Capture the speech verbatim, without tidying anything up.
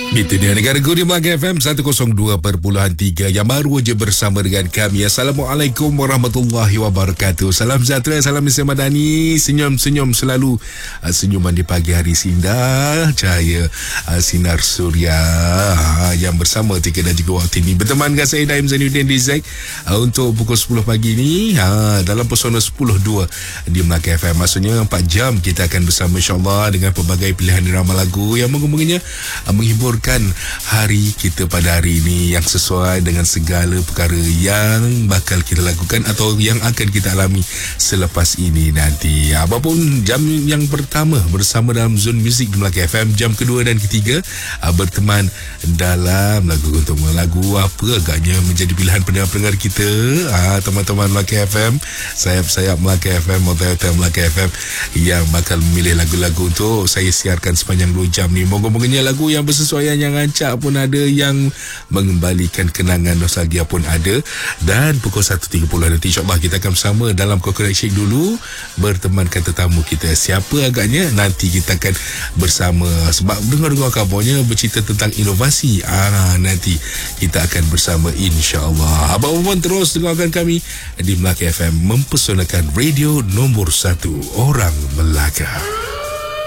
Itu dia Negara Guru Melaka F M seratus dua perpuluhan tiga yang baru je bersama dengan kami. Assalamualaikum warahmatullahi wabarakatuh. Salam sejahtera, salam Malaysia Madani. Senyum-senyum selalu. uh, Senyuman di pagi hari sindah cahaya uh, sinar suria uh, yang bersama Tika dan juga waktu ini berteman dengan saya Daim Zainuddin di Z uh, untuk pukul sepuluh pagi ni uh, dalam pesona sepuluh dua di Melaka F M. Maksudnya empat jam kita akan bersama insyaAllah dengan pelbagai pilihan drama lagu yang mengembangannya uh, menghibur hari kita pada hari ini yang sesuai dengan segala perkara yang bakal kita lakukan atau yang akan kita alami selepas ini nanti. Apapun jam yang pertama bersama dalam Zone Music di Melaka F M, jam kedua dan ketiga berteman dalam lagu untuk lagu apa agaknya menjadi pilihan pendengar-pendengar kita, ah, teman-teman Melaka F M, sayap-sayap Melaka F M, motor-motor Melaka F M yang bakal memilih lagu-lagu untuk saya siarkan sepanjang dua jam ni. Moga-moganya lagu yang bersesuaian, yang rancak pun ada, yang mengembalikan kenangan nostalgia pun ada. Dan pukul satu tiga puluh nanti insyaAllah kita akan bersama dalam Coconut Shake dulu bertemankan tetamu kita. Siapa agaknya nanti kita akan bersama, sebab dengar-dengar kabarnya bercerita tentang inovasi. Ah, nanti kita akan bersama insyaAllah. Abang-abang terus dengarkan kami di Melaka F M, mempesonakan radio nombor satu orang Melaka.